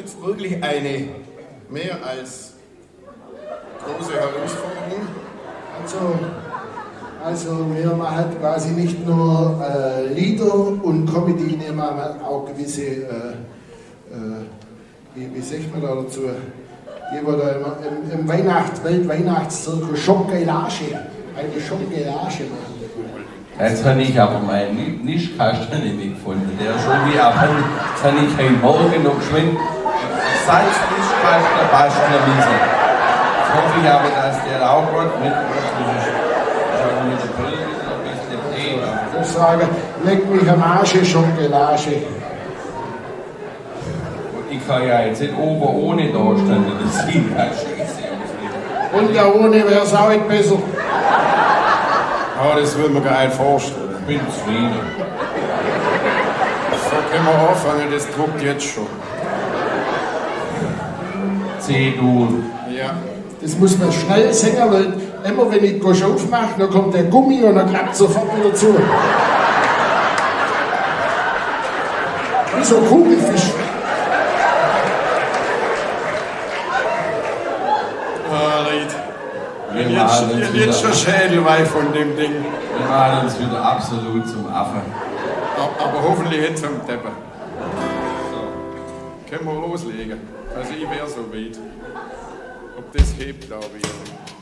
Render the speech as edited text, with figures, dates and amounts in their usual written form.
jetzt wirklich eine mehr als große Herausforderung. Also wir machen quasi nicht nur Lieder und Comedy, nehmen wir auch gewisse, wie sagt man da dazu, die wir da im Weltweihnachtszirkus Schokolage, eine Schokolage machen. Jetzt habe ich aber meinen Nischkasten nicht gefunden. Der ist schon wie ab. Jetzt habe ich heute Morgen noch geschwind Salznischkasten basteln müssen. Jetzt hoffe ich aber, dass der auch gut mitbringt. Mit der Brille ein bisschen Tee. Ich sage, leck mich am Arsch, Schokolade. Ich kann ja jetzt nicht oben ohne da stehen, das sieht ja scheiße aus. Und ja ohne wäre es auch nicht besser. Aber das würde man gar nicht vorstellen. Ich bin zufrieden. So können wir anfangen, das druckt jetzt schon. C-Dur. Ja. Das muss man schnell singen, weil immer wenn ich Gosch aufmache, dann kommt der Gummi und dann klappt sofort wieder zu. Wie so ein Kugelfisch. Jetzt schon Schädelweih von dem Ding. Wir malen uns wieder absolut zum Affen. Aber hoffentlich jetzt zum Deppen. So. Können wir loslegen. Also ich wäre so weit. Ob das hebt, glaube ich.